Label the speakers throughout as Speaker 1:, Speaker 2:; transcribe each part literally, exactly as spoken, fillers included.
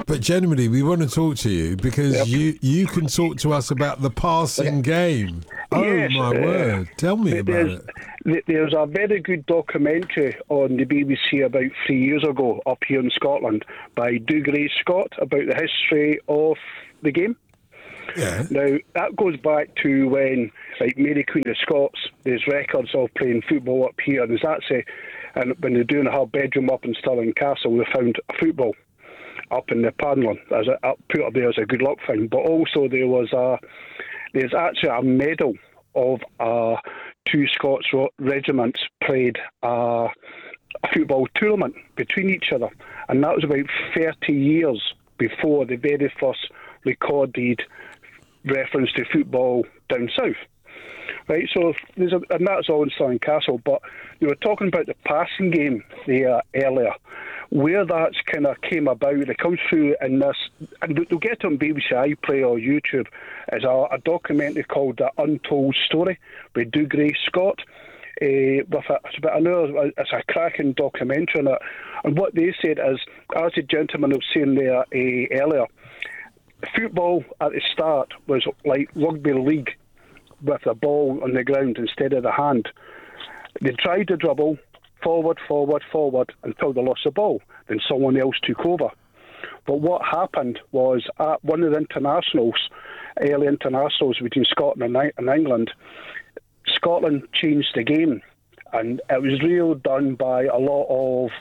Speaker 1: But generally, we want to talk to you because
Speaker 2: Yep.
Speaker 1: you, you can talk to us about the passing game. Oh,
Speaker 2: Yes,
Speaker 1: my
Speaker 2: uh,
Speaker 1: word. Tell me about
Speaker 2: There's,
Speaker 1: it.
Speaker 2: th- there's a very good documentary on the B B C about three years ago up here in Scotland by Dougray Scott about the history of the game.
Speaker 1: Yeah.
Speaker 2: Now, that goes back to when, like, Mary Queen of Scots, there's records of playing football up here, and there's actually, and when they're doing her bedroom up in Stirling Castle, they found a football up in the paneling, as a, up, put up there as a good luck thing. But also there was a, there's actually a medal of uh, two Scots regiments played uh, a football tournament between each other, and that was about thirty years before the very first recorded reference to football down south. Right, so there's a, and that's all in Stirling Castle. But you were talking about the passing game there earlier, where that's kind of came about. It comes through in this, and they'll get it on B B C iPlayer or YouTube. Is a, a documentary called The Untold Story by Dougray Scott. Uh, with a, it's about another, it's a cracking documentary on it. And what they said is, as the gentleman was saying there uh, earlier, football at the start was like rugby league, with the ball on the ground instead of the hand. They tried to dribble forward, forward, forward until they lost the ball. Then someone else took over. But what happened was at one of the internationals, early internationals between Scotland and England, Scotland changed the game. And it was really done by a lot of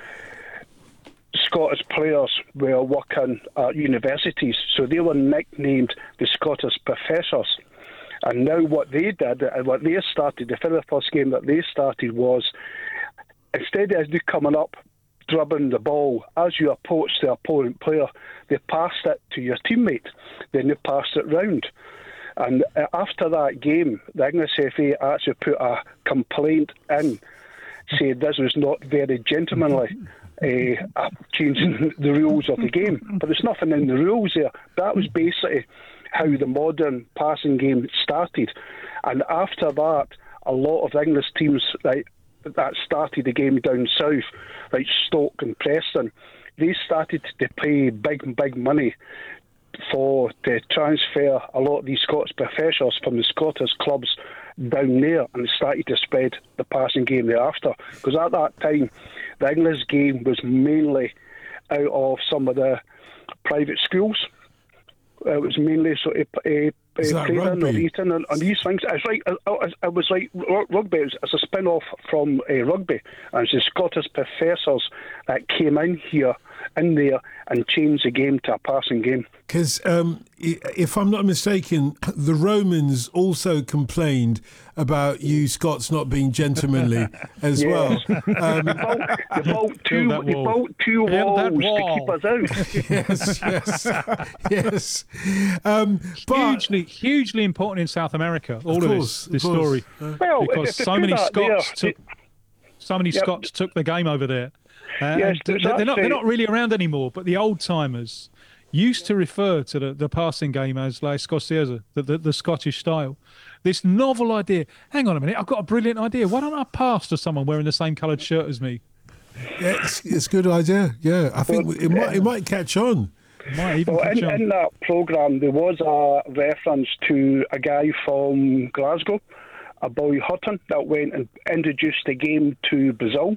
Speaker 2: Scottish players were working at universities. So they were nicknamed the Scottish Professors. And now what they did, and what they started, the very first game that they started was, instead of you coming up, dribbling the ball, as you approach the opponent player, they passed it to your teammate, then they passed it round. And after that game, the English F A actually put a complaint in, saying this was not very gentlemanly, uh, changing the rules of the game. But there's nothing in the rules there. That was basically how the modern passing game started. And after that, a lot of English teams like, that started the game down south, like Stoke and Preston, they started to pay big, big money for to transfer a lot of these Scottish professors from the Scottish clubs down there, and started to spread the passing game thereafter. Because at that time, the English game was mainly out of some of the private schools. It was mainly sort of uh, uh, playing or eating and, and these things. It's like it, it was like rugby. It was, it's a spin-off from uh, rugby, and it's the Scottish professors that came in here, in there, and changed the game to a passing game.
Speaker 1: Because um, if I'm not mistaken, the Romans also complained about you Scots not being gentlemanly as
Speaker 2: yes.
Speaker 1: well. Um,
Speaker 2: they built, they built two, they built two walls
Speaker 3: wall.
Speaker 2: to keep us out.
Speaker 1: yes, yes, yes. Um, but,
Speaker 3: hugely, hugely important in South America. All of,
Speaker 1: course,
Speaker 3: this, this
Speaker 1: of
Speaker 3: story,
Speaker 1: uh,
Speaker 2: well,
Speaker 3: because so many Scots took, so many
Speaker 2: yep.
Speaker 3: Scots took the game over there. Uh,
Speaker 2: yes,
Speaker 3: and they're, they're not, they're not really around anymore. But the old timers used to refer to the, the passing game as La Escocesa, the, the, the Scottish style. This novel idea. Hang on a minute, I've got a brilliant idea. Why don't I pass to someone wearing the same coloured shirt as me?
Speaker 1: Yeah, it's, it's a good idea. Yeah, I think
Speaker 2: well,
Speaker 1: it might it might catch on.
Speaker 3: Might even
Speaker 2: well,
Speaker 3: catch
Speaker 2: in,
Speaker 3: on.
Speaker 2: in that programme, there was a reference to a guy from Glasgow, a Boy Hutton, that went and introduced the game to Brazil.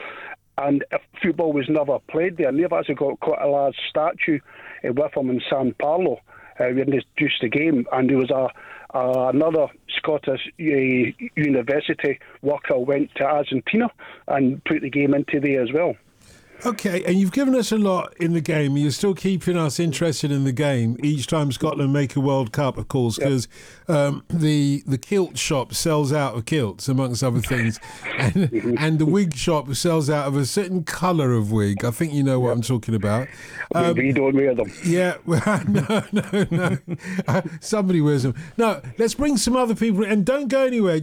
Speaker 2: And if football was never played there, and they've actually got quite a large statue uh, with him in San Paulo. Uh, we introduced the game, and there was a uh, another Scottish uh, university worker went to Argentina and put the game into there as well.
Speaker 1: Okay, and you've given us a lot in the game. You're still keeping us interested in the game each time Scotland make a World Cup, of course, because yep. um, the the kilt shop sells out of kilts, amongst other things, and, and the wig shop sells out of a certain colour of wig. I think you know what yep. I'm talking about.
Speaker 2: Um, we don't wear them.
Speaker 1: Yeah, well, no, no, no. Uh, somebody wears them. No, let's bring some other people, and don't go anywhere.